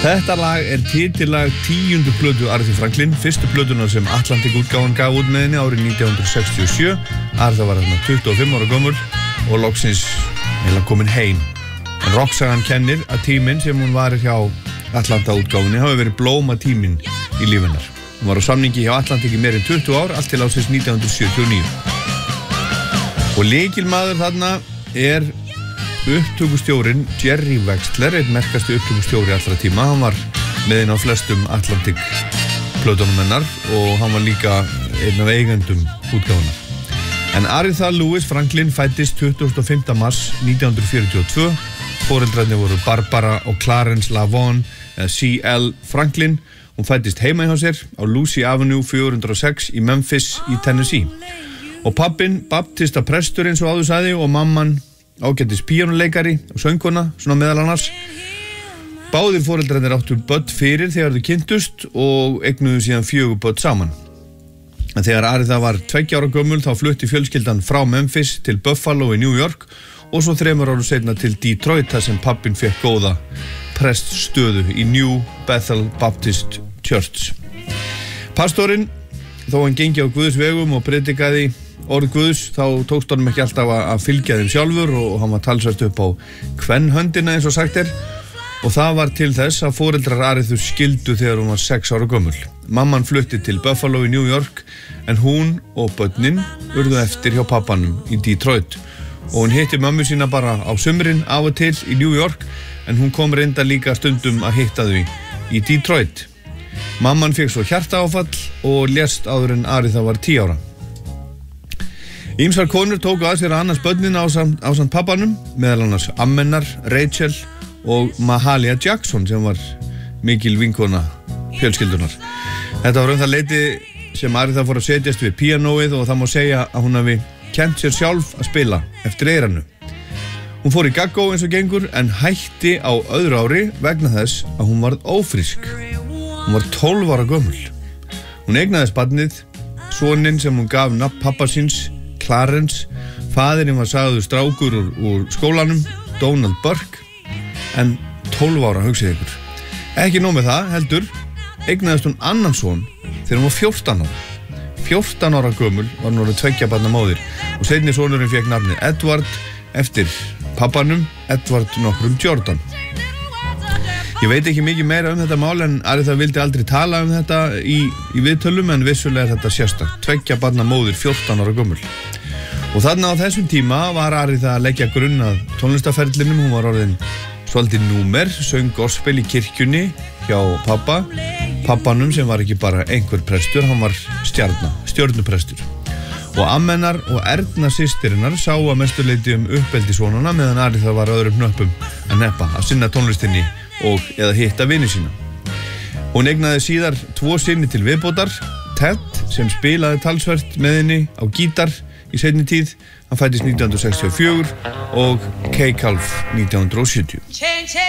Þetta lag titillag 10. plötu Aretha Franklin, fyrstu plötuna sem Atlantic útgáfan gaf út með henni árið 1967. Aretha var þarna 25 ára gömul og loksins komin heim. En rocksagan kennir að tíminn sem hún var hjá Atlanta útgáfunni hafi verið blóma tíminn í lífi hennar. Hún var á samningi hjá Atlantic í meir en 20 ár, allt til ársins 1979. Og lykilmaður þarna upptökustjórinn Jerry Wexler, einn merkasti upptökustjóri allra tíma. Hann var með inn á flestum Atlantic plötunum hennar og hann var líka einn af eigendum útgáfunar. En Aretha Louise Franklin fæddist 25. mars 1942. Foreldrarnir voru Barbara og Clarence LaVaughn, C.L. Franklin. Hún fæddist heima hjá sér á Lucy Avenue 406 í Memphis í Tennessee. Og pappinn, baptista prestur eins og áður sagði, og mamman ágætis píanóleikari og söngkona, svona meðal annars. Báðir foreldrarnir áttu börn fyrir þegar þau kynntust og eignuðu síðan 4 börn saman. En þegar Aretha var 2 ára gömul þá flutti fjölskyldan frá Memphis til Buffalo í New York og svo 3 árum seinna til Detroit þar sem pappinn fékk góða preststöðu í New Bethel Baptist Church. Pastorinn, þó hann gengi á Guðs vegum og predikaði orð Guðs, þá tókst honum ekki alltaf að fylgja þeim sjálfur og hann var talsvert upp á kvenhöndina eins og sagt og það var til þess að foreldrar Arethu skildu þegar hún var 6 ára gömul. Mamman flutti til Buffalo í New York en hún og börnin urðu eftir hjá pappanum í Detroit og hún hitti mömmu sína bara á sumrin af og til í New York en hún kom reynda líka stundum að hitta þau í Detroit. Mamman fekk svo hjartaáfall og lést áður en Aretha var 10 ára. Ýmsar konur tóku að sér að annars börnin ásamt pappanum, meðal annars ammennar, Rachel og Mahalia Jackson sem var mikil vinkona fjölskyldunar. Þetta var það leyti sem Aretha fór að setjast við píanóið og það má segja að hún hafi kennt sér sjálf að spila eftir eyranu. Hún fór í gaggó eins og gengur en hætti á öðru ári vegna þess að hún varð ófrísk. Hún var 12 ára gömul. Hún eignaðist barnið, soninn sem hún gaf nafn pappa síns, Clarence. Faðirinn var sagður strákur úr skólanum, Donald Burke, en 12 ára hugsið ykkur. Ekki nóg með það, heldur, eignaðist hún annan son þegar hún var 14 ára. 14 ára gömul var hún orðin 2 barna móðir og seinni sonurinn fékk nafnið Edward eftir pappanum, Edward nokkrum Jordan. Ég veit ekki mikið meira þetta mál en Aretha vildi aldrei tala þetta í viðtölum en vissulega þetta sérstakt. 2 barna móðir, 14 ára gömul. Og þarna á þessum tíma var Aretha að leggja grunn að tónlistarferlinum. Hún var orðin svolítið númer, söng gospel í kirkjunni hjá pappanum sem var ekki bara einhver prestur, hann var stjörnuprestur. Og ammennar og Erna systirinnar sáu að mestuleyti uppeldi sonana meðan Aretha var öðrum hnöppum að neppa að sinna tónlistinni eða hitta vini sína. Hún eignaði síðar 2 syni til viðbótar, Ted sem spilaði talsvert með henni á gítar í seinni tíð, hann fæddist 1964 og Kay Calf 1970.